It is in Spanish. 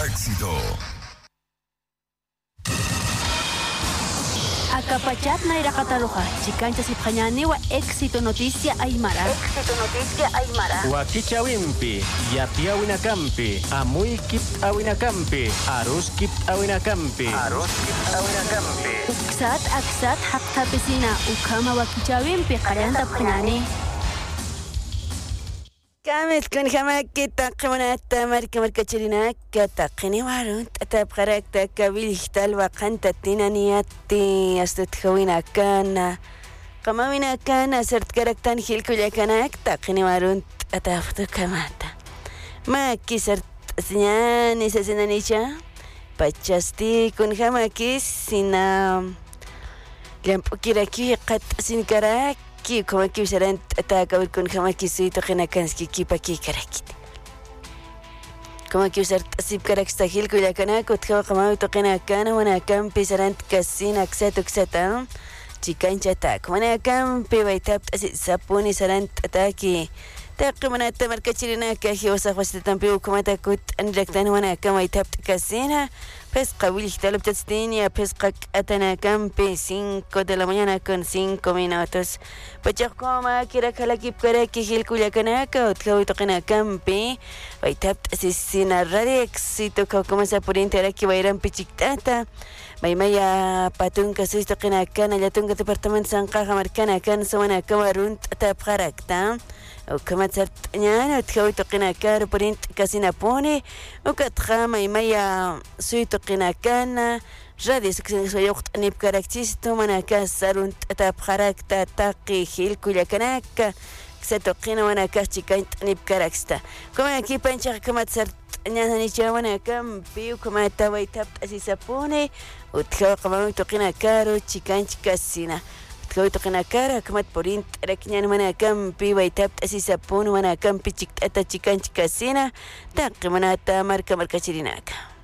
Éxito. Acapachat na irakataruja, chicancha sipjañaniwa, éxito noticia aymara. Éxito noticia aymara. Wakichawimpi, yapiawinakampi, amuykip awinakampi, aruskip awinakampi. Aruskip awinakampi. Uksat aksat hakta pesina, ukama wakichawimpi, qaranta pjanani. كامل كون خماك تقمنا تمرك مركشرينا كتقني وارون تبخرك تكابيل اختال وقنت التنانياتي استتخوينا كان قمامنا كان سرت كركتان خيل كل كناك تقني وارون تفتو كماتا ما كسرت سناني سنانيشا باتشاستي كون خماكي سينا لمبو كيراكي قد سنكراك كي كما كي سرنت أتاك أو يكون كما كي سويتو خنا كانسكي كي باكي كراكيت كما كي سرت أسيب كراك استخيل كولا كنا كتخوا كما يتقنا كان وانا كم بسرنت كسين أكسات أكساتا تيكان جاتاك وانا كم بيتابت أسيب سابوني سرنت أتاكي تاقي منا تمركشرينا كاكي وسخ وستتن بيو كما تاكوت أنجلكتان وانا كم يتابت كسينها Pues Kawil Hitalo Tatinia, Pesca Atana Campe, 5 de la mañana con 5 minutos. Pachakoma, Kirakalaki Pereki, Hilkuyakanaka, Otkawitokana Campe, Waitap Asesina Radex, y toca como se por interaki, Bairan Pichictata, Maimaya Patunca, Suistokana Cana, Yatunga Departamento San Caja Marcana, Cansona, Camarunt, Tapharakta. وكما ترتنيانا تخويتو قنا كار برينت كاسينا بوني وكتخاما يميا سويتو قنا كان جادي سكسين يوقت اني بكاركتيستو منا كاسارون تابخراك تاقي خيل كولا كناك كساتو قنا وانا كاشتي كاينت اني بكاركستا كما كي بانشا كما ترتنيانا نيشا وانا كام بيو كما تاوي تابت اسيسا بوني وتخوي قماميتو قنا كارو تشيكانش كاسينا تكويتو قنا كارا كمات بورين تركنيان وانا كم بي ويتابت اسي سابون وانا كم بي تشيكتا تشيكان تشيكاسينا تاقي منا تامر كمركا شريناك